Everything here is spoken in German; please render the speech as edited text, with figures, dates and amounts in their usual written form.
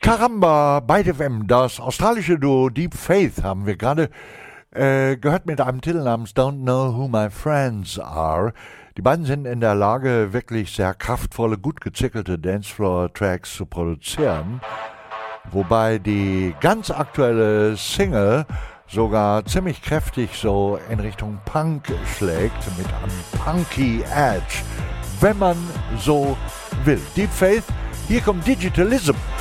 Caramba bei FM, das australische Duo Deep Faith haben wir gerade gehört mit einem Titel namens Don't Know Who My Friends Are. Die beiden sind in der Lage, wirklich sehr kraftvolle, gut gezickelte Dancefloor-Tracks zu produzieren, wobei die ganz aktuelle Single sogar ziemlich kräftig so in Richtung Punk schlägt, mit einem Punky Edge, wenn man so will. Deep Faith, hier kommt Digitalism.